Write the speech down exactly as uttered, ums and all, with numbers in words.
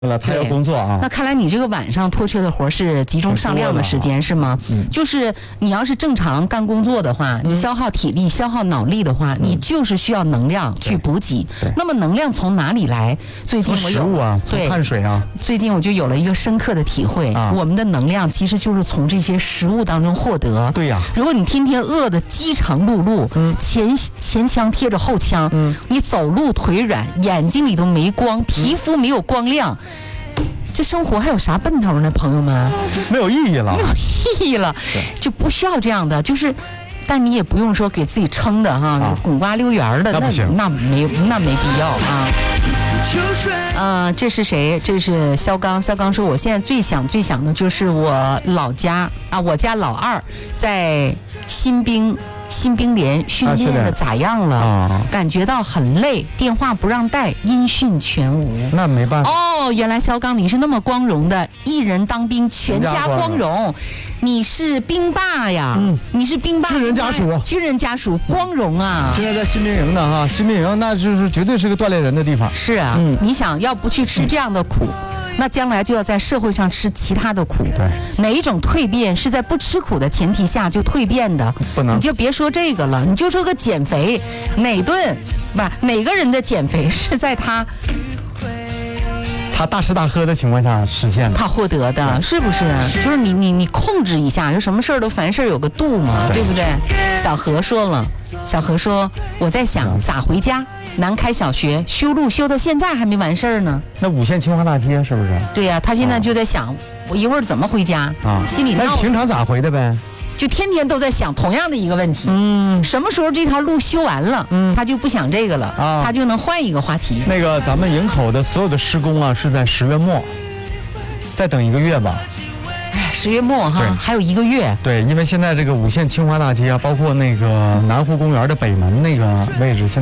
了，他要工作啊。 那看来你这个晚上拖车的活是集中上量的时间是吗？嗯，就是你要是正常干工作的话，你消耗体力、消耗脑力的话，你就是需要能量去补给。那么能量从哪里来？最近我有食物啊，从汗水啊。 最近我就有了一个深刻的体会， 啊、 我们的能量其实就是从这些食物当中获得。 对呀、啊， 如果你天天饿得饥肠辘辘，嗯，前前腔贴着后腔，嗯，你走路腿软，眼睛里都没光，皮肤没有光亮。这生活还有啥奔头呢，朋友们？ 没有意义了， 没有意义了，就不需要这样的。就是，但你也不用说给自己撑的哈，啊、滚瓜溜圆的， 那不行， 那没那没必要啊。呃，这是谁？这是肖刚。肖刚说，我现在最想最想的就是我老家啊，我家老二在新兵。新兵连训练的咋样了？啊、感觉到很累，电话不让带，音讯全无。 那没办法。 哦，原来肖刚你是那么光荣的，一人当兵，全家光荣。你是兵霸呀，嗯，你是兵霸， 军人家属， 军人家属，光荣啊！ 现在在新兵营呢哈，新兵营那就是绝对是个锻炼人的地方。 是啊，嗯、你想要不去吃这样的苦？嗯，那将来就要在社会上吃其他的苦。 对， 哪一种蜕变是在不吃苦的前提下就蜕变的？ 不能， 你就别说这个了，你就说个减肥，哪顿不哪个人的减肥是在他他大吃大喝的情况下实现的， 他获得的，是不是？就是你你你控制一下，就什么事儿都凡事有个度嘛， 对, 对不对？小何说了，小何说我在想咋回家。南开小学修路修到现在还没完事儿呢。 那五线清华大街是不是？ 对呀、啊，他现在就在想，啊、我一会儿怎么回家啊？心里闹。 那平常咋回的呗？ 就天天都在想同样的一个问题。嗯，什么时候这条路修完了，嗯，他就不想这个了，啊，他就能换一个话题。 那个咱们营口的所有的施工啊，是在十月末，再等一个月吧。 哎，十月末哈，还有一个月。 对，因为现在这个五线清华大街啊，包括那个南湖公园的北门那个位置，现在。